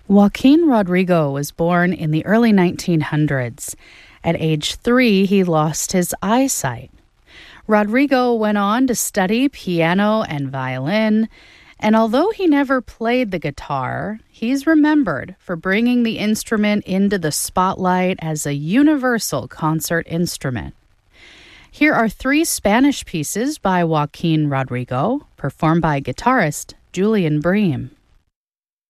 Joaquin Rodrigo was born in the early 1900s. At age 3, he lost his eyesight. Rodrigo went on to study piano and violin, and although he never played the guitar, he's remembered for bringing the instrument into the spotlight as a universal concert instrument. Here are 3 Spanish pieces by Joaquin Rodrigo, performed by guitarist Julian Bream.